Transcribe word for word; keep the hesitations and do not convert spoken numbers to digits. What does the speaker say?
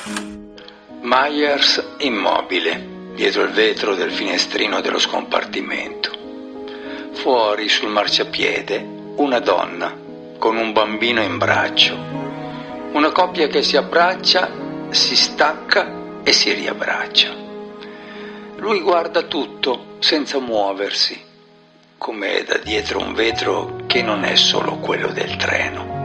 Myers immobile, dietro il vetro del finestrino dello scompartimento. Fuori sul marciapiede una donna con un bambino in braccio. Una coppia che si abbraccia, si stacca e si riabbraccia. Lui guarda tutto senza muoversi, come da dietro un vetro che non è solo quello del treno.